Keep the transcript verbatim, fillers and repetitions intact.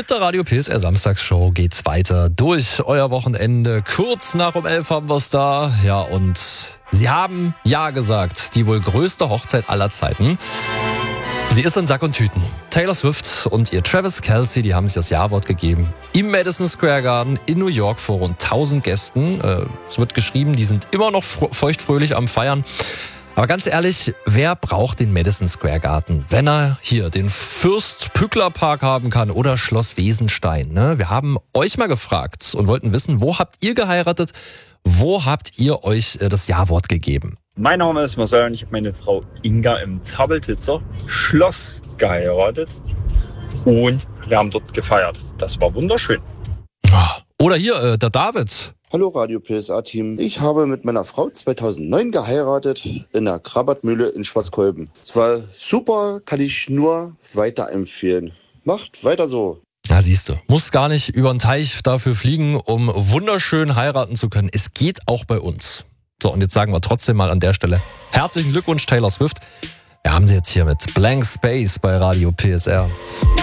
Mit der Radio P S R Samstagsshow geht's weiter durch euer Wochenende. Kurz nach um elf haben wir's da. Ja, und sie haben ja gesagt, die wohl größte Hochzeit aller Zeiten. Sie ist in Sack und Tüten. Taylor Swift und ihr Travis Kelce, die haben sich das Ja-Wort gegeben. Im Madison Square Garden in New York vor rund tausend Gästen. Äh, es wird geschrieben, die sind immer noch feuchtfröhlich am Feiern. Aber ganz ehrlich, wer braucht den Madison Square Garden, wenn er hier den Fürst-Pückler-Park haben kann oder Schloss Wesenstein? Ne? Wir haben euch mal gefragt und wollten wissen, wo habt ihr geheiratet? Wo habt ihr euch das Ja-Wort gegeben? Mein Name ist Marcel und ich habe meine Frau Inga im Zappeltitzer Schloss geheiratet und wir haben dort gefeiert. Das war wunderschön. Oder hier, äh, der David. Hallo Radio P S A-Team. Ich habe mit meiner Frau zweitausendneun geheiratet in der Krabatmühle in Schwarzkolben. Es war super, kann ich nur weiterempfehlen. Macht weiter so. Ja, siehst du, muss gar nicht über den Teich dafür fliegen, um wunderschön heiraten zu können. Es geht auch bei uns. So, und jetzt sagen wir trotzdem mal an der Stelle herzlichen Glückwunsch Taylor Swift. Wir haben sie jetzt hier mit Blank Space bei Radio P S R.